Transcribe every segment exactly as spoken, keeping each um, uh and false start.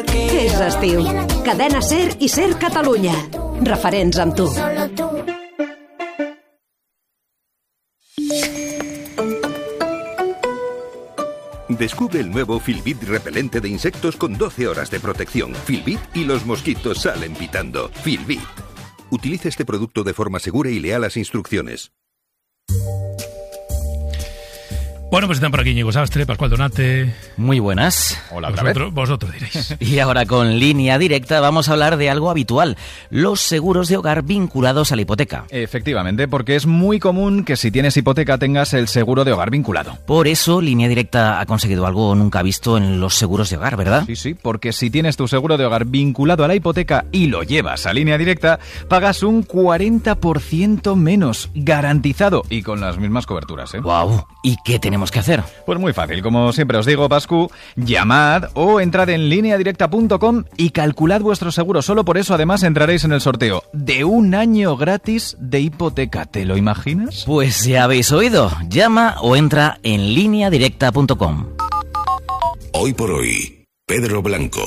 És estiu. Cadena SER i SER Catalunya. Referents amb tu. Descubre el nuevo Filbit repelente de insectos con doce horas de protección. Filbit y los mosquitos salen pitando. Filbit. Utiliza este producto de forma segura y lea las instrucciones. Bueno, pues están por aquí Íñigo Sastre, Pascual Donate. Muy buenas. Hola, vosotros, vosotros diréis. Y ahora con Línea Directa vamos a hablar de algo habitual, los seguros de hogar vinculados a la hipoteca. Efectivamente, porque es muy común que si tienes hipoteca tengas el seguro de hogar vinculado. Por eso Línea Directa ha conseguido algo nunca visto en los seguros de hogar, ¿verdad? Sí, sí, porque si tienes tu seguro de hogar vinculado a la hipoteca y lo llevas a Línea Directa, pagas un cuarenta por ciento menos, garantizado, y con las mismas coberturas, ¿eh? ¡Guau! ¿Y qué tenemos que hacer? Pues muy fácil, como siempre os digo, Pascu, llamad o entrad en línea directa punto com y calculad vuestro seguro. Solo por eso además entraréis en el sorteo de un año gratis de hipoteca. ¿Te lo imaginas? Pues ya habéis oído. Llama o entra en línea directa punto com. Hoy por hoy, Pedro Blanco.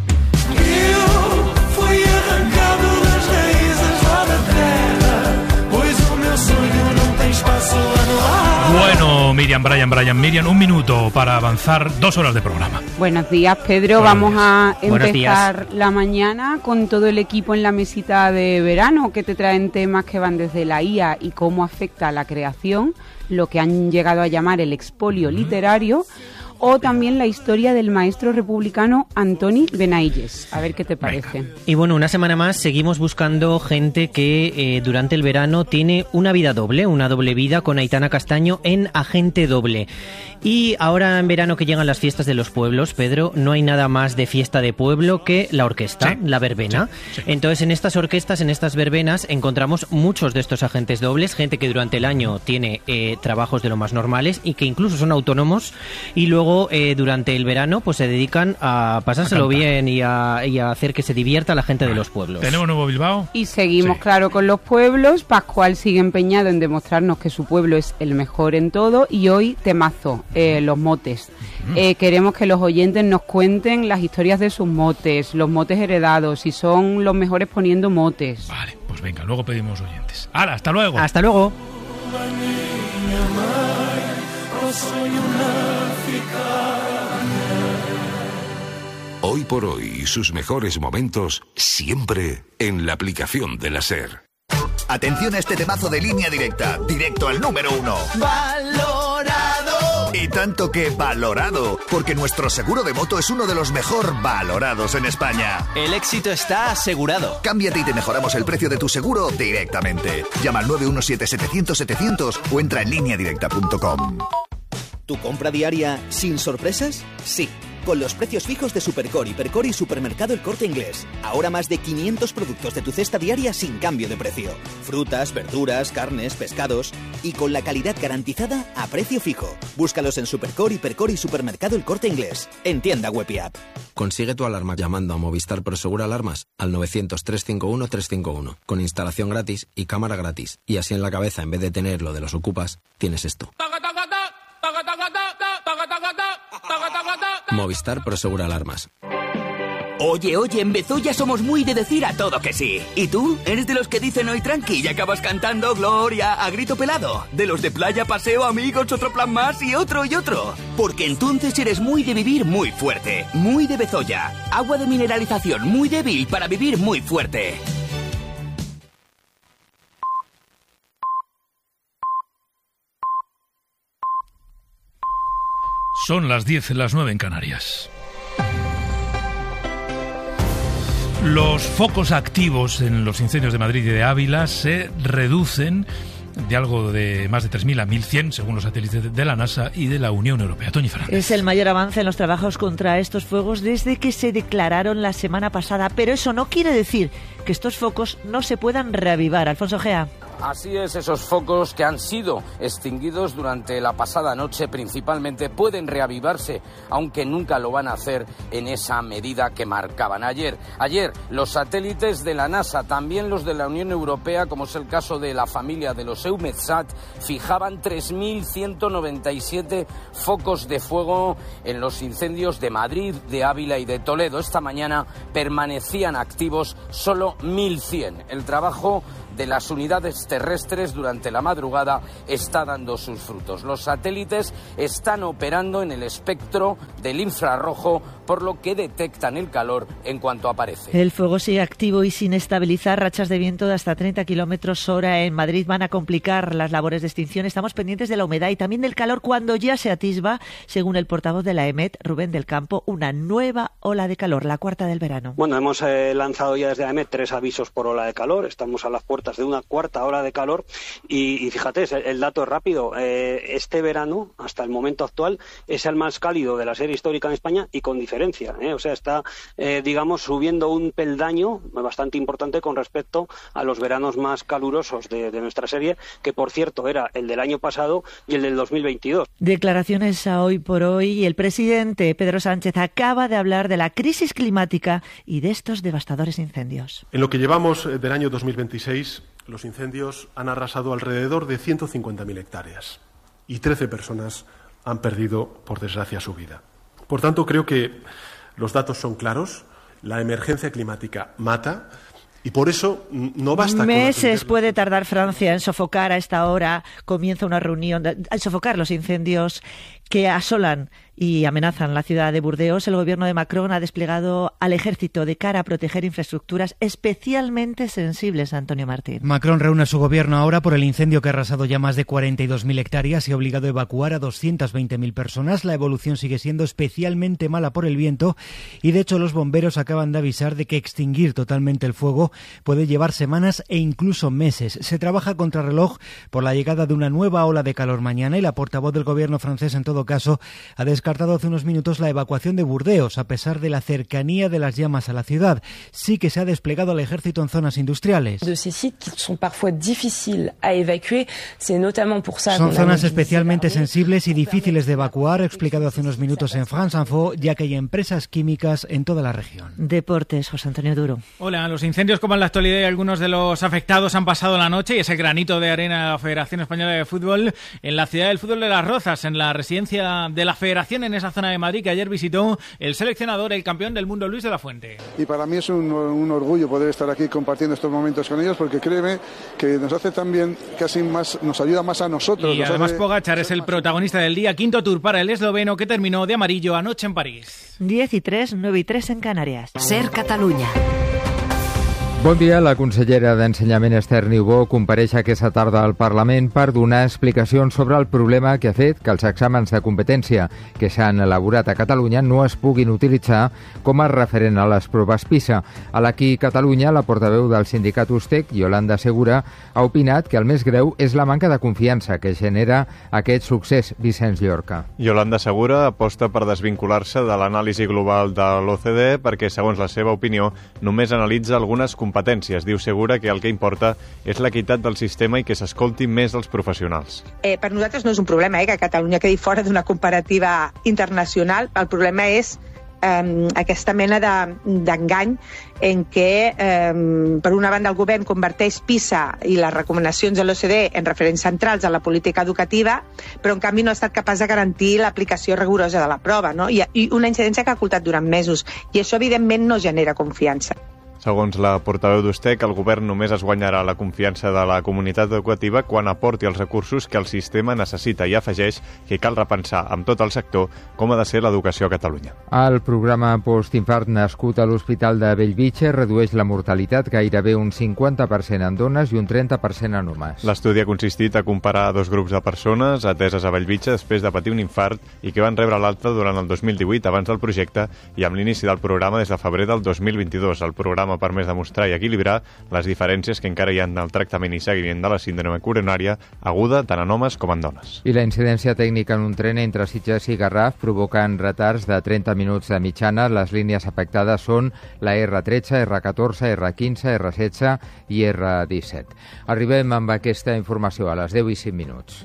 Bueno, Miriam, Brian, Brian, Miriam, un minuto para avanzar dos horas de programa. Buenos días, Pedro. Buenos Vamos días. a Buenos empezar la mañana con todo el equipo en la mesita de verano, que te traen temas que van desde la I A y cómo afecta a la creación, lo que han llegado a llamar el expolio literario, o también la historia del maestro republicano Antoni Benailles. A ver qué te parece. Venga. Y bueno, una semana más seguimos buscando gente que eh, durante el verano tiene una vida doble, una doble vida con Aitana Castaño en Agente Doble. Y ahora en verano que llegan las fiestas de los pueblos, Pedro, no hay nada más de fiesta de pueblo que la orquesta, Sí, la verbena. sí, sí. Entonces en estas orquestas, en estas verbenas, encontramos muchos de estos agentes dobles, gente que durante el año tiene eh, trabajos de lo más normales y que incluso son autónomos y luego eh, durante el verano pues se dedican a pasárselo A cantar. bien y a, y a hacer que se divierta la gente de los pueblos. ¿Tenemos nuevo Bilbao? Y seguimos, Sí. claro, con los pueblos. Pascual sigue empeñado en demostrarnos que su pueblo es el mejor en todo. Y hoy, temazo, eh, los motes. Eh, queremos que los oyentes nos cuenten las historias de sus motes, los motes heredados, si son los mejores poniendo motes. Vale, pues venga, luego pedimos oyentes. ¡Hala, hasta luego! Hasta luego. Hoy por hoy, sus mejores momentos siempre en la aplicación de la SER. Atención a este temazo de Línea Directa, directo al número uno. ¡Valorado! Y tanto que valorado, porque nuestro seguro de moto es uno de los mejor valorados en España. El éxito está asegurado. Cámbiate y te mejoramos el precio de tu seguro directamente. Llama al nueve uno siete setecientos setecientos o entra en línea directa punto com. ¿Tu compra diaria sin sorpresas? Sí. Con los precios fijos de Supercore, Hipercore y Supermercado El Corte Inglés. Ahora más de quinientos productos de tu cesta diaria sin cambio de precio. Frutas, verduras, carnes, pescados. Y con la calidad garantizada a precio fijo. Búscalos en Supercore, Hipercore y Supermercado El Corte Inglés. En tienda web y app. Consigue tu alarma llamando a Movistar Prosegura Alarmas al novecientos, trescientos cincuenta y uno, trescientos cincuenta y uno. Con instalación gratis y cámara gratis. Y así en la cabeza, en vez de tener lo de los ocupas, tienes esto. Movistar Prosegura Alarmas. Oye, oye, en Bezoya somos muy de decir a todo que sí. ¿Y tú? ¿Eres de los que dicen hoy tranqui y acabas cantando Gloria a grito pelado? ¿De los de playa, paseo, amigos, otro plan más y otro y otro? Porque entonces eres muy de vivir muy fuerte. Muy de Bezoya. Agua de mineralización muy débil para vivir muy fuerte. Son las diez, las nueve en Canarias. Los focos activos en los incendios de Madrid y de Ávila se reducen de algo de más de tres mil a mil cien, según los satélites de la NASA y de la Unión Europea. Toñi Fernández. Es el mayor avance en los trabajos contra estos fuegos desde que se declararon la semana pasada, pero eso no quiere decir que estos focos no se puedan reavivar. Alfonso Gea. Así es, esos focos que han sido extinguidos durante la pasada noche principalmente pueden reavivarse, aunque nunca lo van a hacer en esa medida que marcaban ayer. Ayer los satélites de la NASA, también los de la Unión Europea, como es el caso de la familia de los EUMETSAT, fijaban tres mil ciento noventa y siete focos de fuego en los incendios de Madrid, de Ávila y de Toledo. Esta mañana permanecían activos solo mil cien. El trabajo de las unidades terrestres durante la madrugada está dando sus frutos. Los satélites están operando en el espectro del infrarrojo, por lo que detectan el calor en cuanto aparece. El fuego sigue activo y sin estabilizar. Rachas de viento de hasta treinta kilómetros hora en Madrid van a complicar las labores de extinción. Estamos pendientes de la humedad y también del calor cuando ya se atisba, según el portavoz de la EMET, Rubén del Campo, una nueva ola de calor, la cuarta del verano. Bueno, hemos eh, lanzado ya desde la EMET tres avisos por ola de calor. Estamos a las puertas de una cuarta ola de calor y, y fíjate, el, el dato es rápido. Eh, este verano, hasta el momento actual, es el más cálido de la serie histórica en España y con diferencia. ¿eh? O sea, está, eh, digamos, subiendo un peldaño bastante importante con respecto a los veranos más calurosos de, de nuestra serie, que por cierto era el del año pasado y el del dos mil veintidós. Declaraciones a Hoy por Hoy y el presidente Pedro Sánchez acaba de hablar de la crisis climática y de estos devastadores incendios. En lo que llevamos del año dos mil veintiséis, los incendios han arrasado alrededor de ciento cincuenta mil hectáreas y trece personas han perdido, por desgracia, su vida. Por tanto, creo que los datos son claros, la emergencia climática mata y por eso no basta con... Meses puede tardar Francia en sofocar a esta hora, comienza una reunión, de, en sofocar los incendios que asolan y amenazan la ciudad de Burdeos. El gobierno de Macron ha desplegado al ejército de cara a proteger infraestructuras especialmente sensibles, Antonio Martín. Macron reúne a su gobierno ahora por el incendio que ha arrasado ya más de cuarenta y dos mil hectáreas y ha obligado a evacuar a doscientas veinte mil personas. La evolución sigue siendo especialmente mala por el viento y, de hecho, los bomberos acaban de avisar de que extinguir totalmente el fuego puede llevar semanas e incluso meses. Se trabaja contra reloj por la llegada de una nueva ola de calor mañana y la portavoz del gobierno francés, en todo caso, ha descartado hace unos minutos la evacuación de Burdeos, a pesar de la cercanía de las llamas a la ciudad. Sí que se ha desplegado al ejército en zonas industriales. Son zonas especialmente sensibles y difíciles de evacuar, ha explicado hace unos minutos en France Info, ya que hay empresas químicas en toda la región. Deportes, José Antonio Duro. Hola, los incendios como en la actualidad y algunos de los afectados han pasado la noche y ese granito de arena de la Federación Española de Fútbol en la ciudad del fútbol de Las Rozas, en la residencia de la Federación en esa zona de Madrid que ayer visitó el seleccionador, el campeón del mundo, Luis de la Fuente. Y para mí es un, un orgullo poder estar aquí compartiendo estos momentos con ellos, porque créeme que nos hace también casi más, nos ayuda más a nosotros. Y además Pogačar es el protagonista del día, quinto tour para el esloveno que terminó de amarillo anoche en París. diez y tres, nueve y tres en Canarias. Ser Catalunya. Bon dia. La consellera d'Ensenyament Esther Niubó compareix aquesta tarda al Parlament per donar explicacions sobre el problema que ha fet que els exàmens de competència que s'han elaborat a Catalunya no es puguin utilitzar com a referent a les proves PISA. A l'Aquí Catalunya, la portaveu del sindicat USTEC, Yolanda Segura, ha opinat que el més greu és la manca de confiança que genera aquest succés. Vicenç Llorca. Yolanda Segura aposta per desvincular-se de l'anàlisi global de l'O C D E perquè, segons la seva opinió, només analitza algunes competències competències. Diu Segura que el que importa és l'equitat del sistema i que s'escolti més els professionals. Eh, per nosaltres no és un problema eh, que Catalunya quedi fora d'una comparativa internacional. El problema és eh, aquesta mena d'engany de, en què, eh, per una banda, el govern converteix PISA i les recomanacions de l'O C D E en referents centrals a la política educativa, però en canvi no ha estat capaç de garantir l'aplicació rigorosa de la prova, no? I, i una incidència que ha ocultat durant mesos. I això, evidentment, no genera confiança. Segons la portaveu d'USTEC, el govern només es guanyarà la confiança de la comunitat educativa quan aporti els recursos que el sistema necessita i afegeix que cal repensar amb tot el sector com ha de ser l'educació a Catalunya. El programa postinfart nascut a l'Hospital de Bellvitge redueix la mortalitat gairebé un cinquanta per cent en dones i un trenta per cent en homes. L'estudi ha consistit a comparar dos grups de persones ateses a Bellvitge després de patir un infart i que van rebre l'alta durant el dos mil divuit abans del projecte i amb l'inici del programa des de febrer del dos mil vint-i-dos. El programa programa ha permès demostrar i equilibrar les diferències que encara hi ha en el tractament i seguiment de la síndrome coronària aguda tant en homes com en dones. I la incidència tècnica en un tren entre Sitges i Garraf provocant retards de trenta minuts de mitjana. Les línies afectades són la erre tretze, erre catorze, erre quinze, erre setze i erre disset. Arribem amb aquesta informació a les deu i cinc minuts.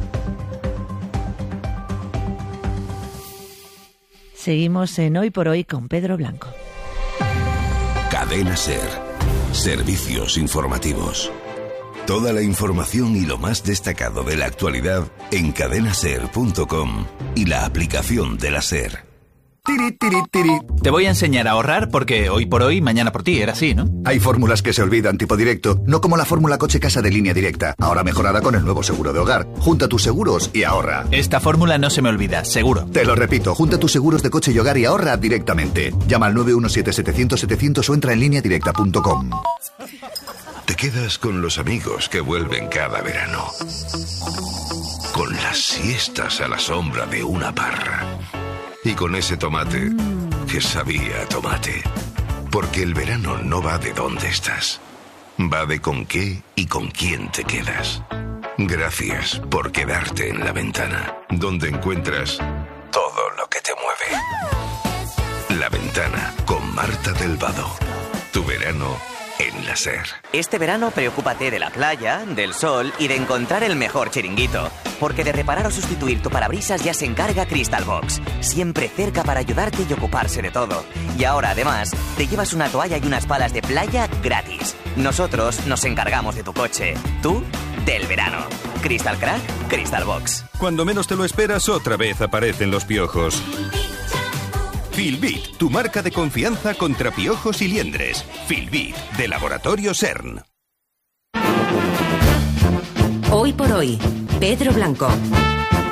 Seguimos en Hoy por Hoy con Pedro Blanco. Cadena SER. Servicios informativos. Toda la información y lo más destacado de la actualidad en cadena ser punto com y la aplicación de la SER. Tiri, tiri, tiri. Te voy a enseñar a ahorrar porque hoy por hoy, mañana por ti, era así, ¿no? Hay fórmulas que se olvidan tipo directo, no como la fórmula coche-casa de Línea Directa, ahora mejorada con el nuevo seguro de hogar. Junta tus seguros y ahorra. Esta fórmula no se me olvida, seguro. Te lo repito, junta tus seguros de coche y hogar y ahorra directamente. Llama al nueve uno siete, setecientos, setecientos o entra en línea directa punto com. Te quedas con los amigos que vuelven cada verano. Con las siestas a la sombra de una parra. Y con ese tomate que sabía a tomate. Porque el verano no va de dónde estás. Va de con qué y con quién te quedas. Gracias por quedarte en La Ventana, donde encuentras todo lo que te mueve. La Ventana, con Marta del Vado. Tu verano en la SER. Este verano preocúpate de la playa, del sol y de encontrar el mejor chiringuito. Porque de reparar o sustituir tu parabrisas ya se encarga Crystal Box. Siempre cerca para ayudarte y ocuparse de todo. Y ahora además te llevas una toalla y unas palas de playa gratis. Nosotros nos encargamos de tu coche. Tú, del verano. Crystal Crack, Crystal Box. Cuando menos te lo esperas, otra vez aparecen los piojos. Filbit, tu marca de confianza contra piojos y liendres. Filbit, de Laboratorio CERN. Hoy por hoy, Pedro Blanco.